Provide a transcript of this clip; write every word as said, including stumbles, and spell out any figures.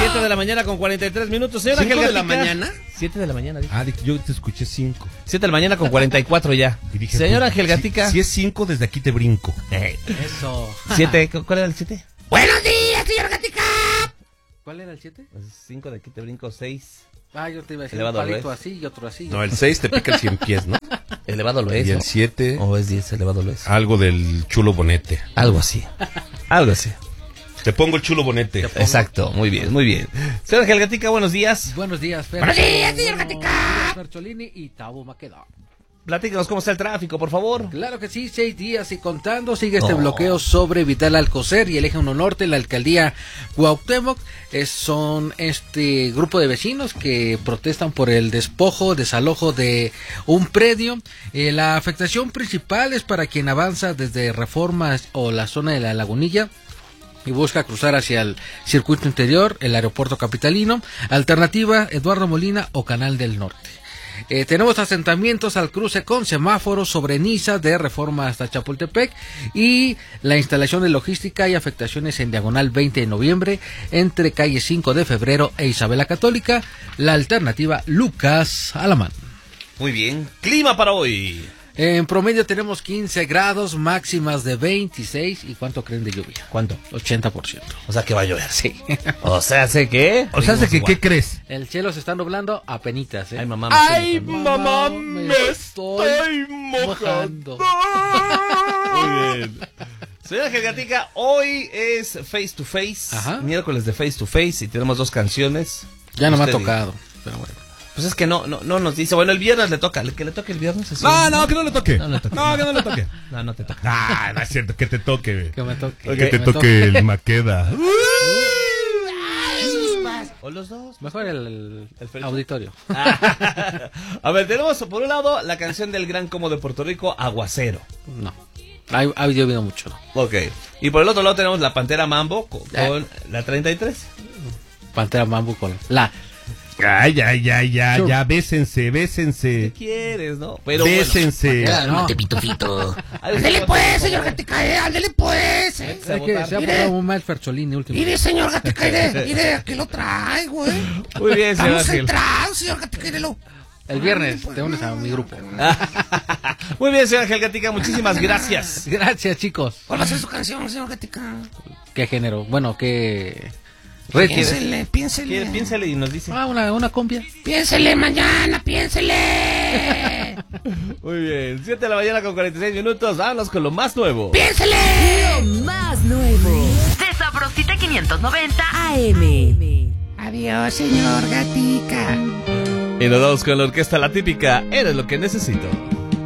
siete de la mañana con cuarenta y tres minutos. Señora ¿cinco Ángel de la Gatica. mañana? siete de la mañana. Dije. Ah, yo te escuché cinco. siete de la mañana con cuarenta y cuatro ya. Y dije, Señora pues, Ángel Gatica. Si, si es cinco, desde aquí te brinco. Eh, Eso. siete, ¿cuál era el siete? ¡Buenos días, señor Gatica! ¿Cuál era el siete? cinco de aquí te brinco, seis. Ah, yo te iba a decir Elevado un palito al así y otro así. No, el seis te pica el cien pies, ¿no? Elevado lo es. Y el ¿no? siete, O es diez, elevado lo es. algo del chulo bonete. Algo así. Algo así. Te pongo el chulo bonete. Exacto, muy bien, muy bien. Señora Ángel Gatica, buenos días. Buenos días, Fer. Buenos días, señor Buenos Gatica. días, Fercholini y Tabo Maqueda. Platícanos cómo está el tráfico, por favor. Claro que sí, seis días y contando. Sigue este Oh. bloqueo sobre Vital Alcocer y el eje uno norte, la alcaldía Cuauhtémoc. Es, son este grupo de vecinos que protestan por el despojo, desalojo de un predio. Eh, la afectación principal es para quien avanza desde Reformas o la zona de la Lagunilla y busca cruzar hacia el circuito interior, el aeropuerto capitalino. Alternativa, Eduardo Molina o Canal del Norte. Eh, tenemos asentamientos al cruce con semáforos sobre Niza de Reforma hasta Chapultepec y la instalación de logística y afectaciones en diagonal veinte de noviembre entre calle cinco de febrero e Isabela Católica. La alternativa Lucas Alamán. Muy bien. Clima para hoy. En promedio tenemos quince grados, máximas de veintiséis. ¿Y cuánto creen de lluvia? ¿Cuánto? ochenta por ciento. O sea que va a llover. Sí. O sea, ¿sé qué? O sea, que, ¿qué crees? El cielo se está nublando a penitas, ¿eh? Ay, mamá. Me ¡Ay, estoy mojando. mamá, me me estoy mojando! Muy bien. Señora Ángel Gatica, hoy es Face to Face. Ajá. Miércoles de Face to Face y tenemos dos canciones. Ya no me ha Usted tocado, pero bueno. Pues es que no, no, no nos dice. Bueno, el viernes le toca. Que le toque el viernes. Así. No, no, que no le toque. No le toque. No, que no le toque. No, no te toca. Ah, no es cierto, que te toque. Que me toque. Que te me toque el Maqueda. O los dos. Mejor el, el, El Fercho. auditorio. A ver, tenemos por un lado la canción del gran como de Puerto Rico, Aguacero. No. Ha, ha llovido mucho. Ok. Y por el otro lado tenemos la Pantera Mambo con, Eh. con la treinta y tres. Pantera Mambo con la. Ay, ay, ay, ya, Sure. ya, bésense, ¿Qué bésense. quieres, no? Pero Bésense. Ya, no. bueno. Ándele pues, señor Gatica, ándele pues. Es que se ha portado muy mal Fercholini último. Mire, señor Gatica, mire, mire, aquí lo trae, güey. Muy bien, señor Estamos Ángel. centrados, señor Gatica, mírelo. El viernes te unes a mi grupo. Muy bien, señor Ángel Gatica, muchísimas gracias. Gracias, chicos. ¿Cuál va a ser su canción, señor Gatica? ¿Qué género? Bueno, ¿qué ritmo? Piénsele, piénsele. ¿Quiere? Piénsale y nos dice. Ah, una, una cumbia. Piénsele mañana, piénsele. Muy bien, siete de la mañana con cuarenta y seis minutos. Vámonos con lo más nuevo. Piénsele. Lo más nuevo de Sabrosita quinientos noventa A M. Adiós, señor Gatica. Y nos vamos con la orquesta La Típica. Eres lo que necesito.